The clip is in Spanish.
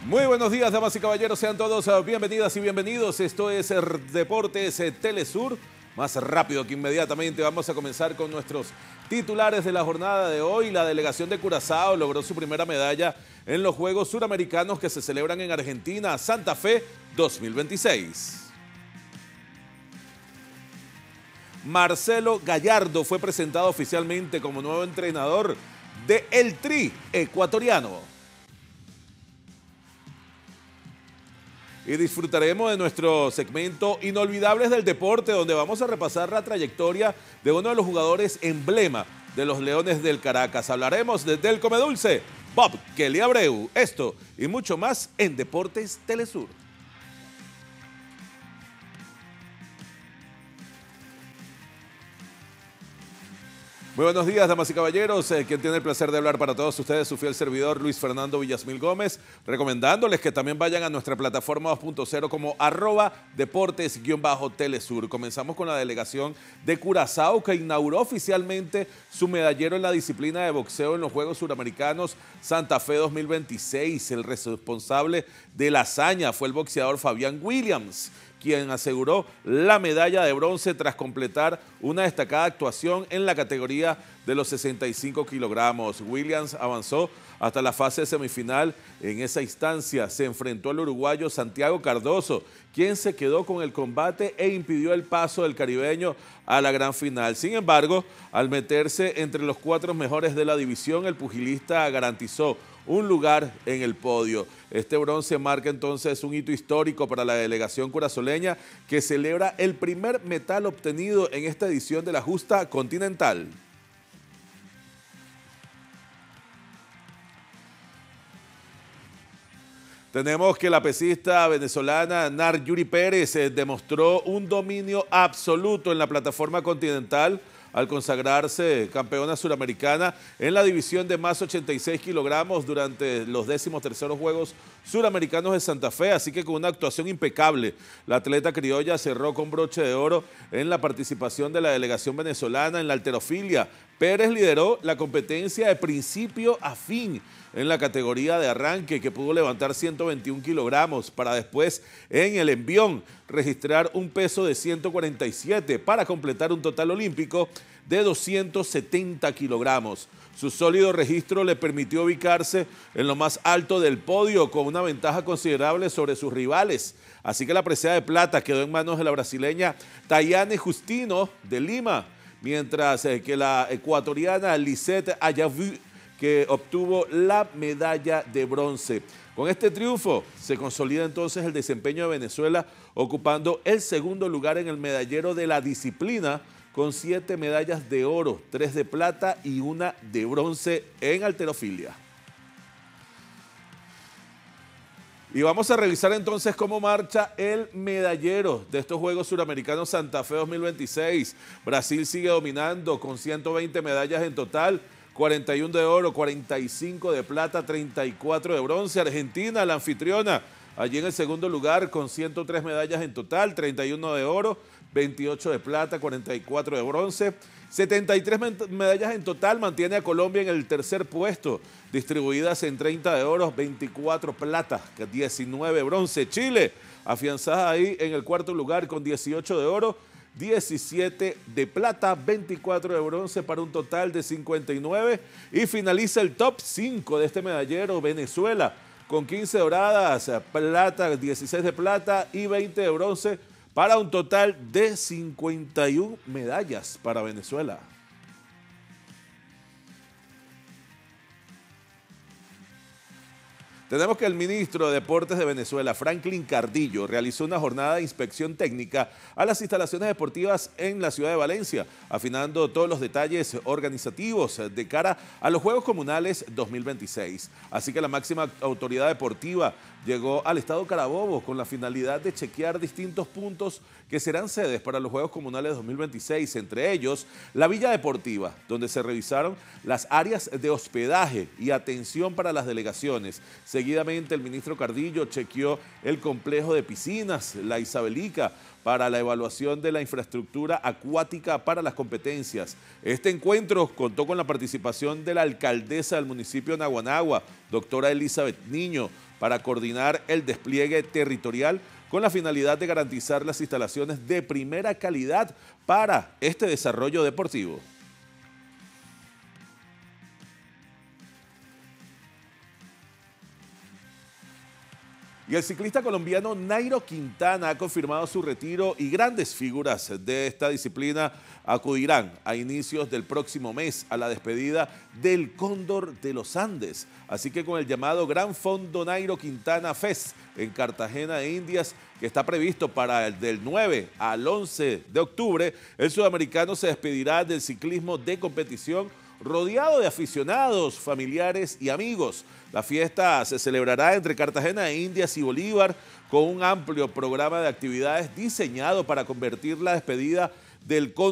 Muy buenos días, damas y caballeros, sean todos bienvenidas y bienvenidos. Esto es Deportes Telesur. Más rápido que inmediatamente vamos a comenzar con nuestros titulares de la jornada de hoy. La delegación de Curazao logró su primera medalla en los Juegos Suramericanos que se celebran en Argentina, Santa Fe 2026. Marcelo Gallardo fue presentado oficialmente como nuevo entrenador de El Tri ecuatoriano. Y disfrutaremos de nuestro segmento Inolvidables del Deporte, donde vamos a repasar la trayectoria de uno de los jugadores emblema de los Leones del Caracas. Hablaremos desde el Comedulce, Bob Kelly Abreu. Esto y mucho más en Deportes Telesur. Muy buenos días, damas y caballeros. Quien tiene el placer de hablar para todos ustedes, su fiel servidor Luis Fernando Villasmil Gómez, recomendándoles que también vayan a nuestra plataforma 2.0 como @deportes_telesur. Comenzamos con la delegación de Curazao, que inauguró oficialmente su medallero en la disciplina de boxeo en los Juegos Suramericanos Santa Fe 2026. El responsable de la hazaña fue el boxeador Fabián Williams, quien aseguró la medalla de bronce tras completar una destacada actuación en la categoría de los 65 kilogramos. Williams avanzó hasta la fase semifinal. En esa instancia se enfrentó al uruguayo Santiago Cardoso, quien se quedó con el combate e impidió el paso del caribeño a la gran final. Sin embargo, al meterse entre los 4 mejores de la división, el pugilista garantizó un lugar en el podio. Este bronce marca entonces un hito histórico para la delegación curazoleña, que celebra el primer metal obtenido en esta edición de la justa continental. Tenemos que la pesista venezolana Nar Yuri Pérez demostró un dominio absoluto en la plataforma continental al consagrarse campeona suramericana en la división de más 86 kilogramos durante los 13º Juegos Suramericanos de Santa Fe, así que con una actuación impecable, la atleta criolla cerró con broche de oro en la participación de la delegación venezolana en la halterofilia. Pérez lideró la competencia de principio a fin en la categoría de arranque, que pudo levantar 121 kilogramos para después en el envión registrar un peso de 147 para completar un total olímpico de 270 kilogramos. Su sólido registro le permitió ubicarse en lo más alto del podio con una ventaja considerable sobre sus rivales. Así que la presea de plata quedó en manos de la brasileña Tayane Justino de Lima, mientras que la ecuatoriana Lisette Ayavu, que obtuvo la medalla de bronce. Con este triunfo se consolida entonces el desempeño de Venezuela, ocupando el segundo lugar en el medallero de la disciplina, con 7 medallas de oro, 3 de plata y 1 de bronce en halterofilia. Y vamos a revisar entonces cómo marcha el medallero de estos Juegos Suramericanos Santa Fe 2026. Brasil sigue dominando con 120 medallas en total, 41 de oro, 45 de plata, 34 de bronce. Argentina, la anfitriona, allí en el segundo lugar con 103 medallas en total, 31 de oro, 28 de plata, 44 de bronce. 73 medallas en total mantiene a Colombia en el tercer puesto, distribuidas en 30 de oro, 24 plata, 19 bronce. Chile, afianzada ahí en el cuarto lugar con 18 de oro, 17 de plata, 24 de bronce para un total de 59. Y finaliza el top 5 de este medallero Venezuela con 15 doradas, plata, 16 de plata y 20 de bronce para un total de 51 medallas para Venezuela. Tenemos que el ministro de Deportes de Venezuela, Franklin Cardillo, realizó una jornada de inspección técnica a las instalaciones deportivas en la ciudad de Valencia, afinando todos los detalles organizativos de cara a los Juegos Comunales 2026. Así que la máxima autoridad deportiva llegó al estado Carabobo con la finalidad de chequear distintos puntos que serán sedes para los Juegos Comunales 2026, entre ellos la Villa Deportiva, donde se revisaron las áreas de hospedaje y atención para las delegaciones. Se Seguidamente, el ministro Cardillo chequeó el complejo de piscinas, la Isabelica, para la evaluación de la infraestructura acuática para las competencias. Este encuentro contó con la participación de la alcaldesa del municipio de Naguanagua, doctora Elizabeth Niño, para coordinar el despliegue territorial con la finalidad de garantizar las instalaciones de primera calidad para este desarrollo deportivo. Y el ciclista colombiano Nairo Quintana ha confirmado su retiro y grandes figuras de esta disciplina acudirán a inicios del próximo mes a la despedida del Cóndor de los Andes. Así que con el llamado Gran Fondo Nairo Quintana Fest en Cartagena de Indias, que está previsto para el del 9 al 11 de octubre, el sudamericano se despedirá del ciclismo de competición rodeado de aficionados, familiares y amigos. La fiesta se celebrará entre Cartagena de Indias y Bolívar con un amplio programa de actividades diseñado para convertir la despedida del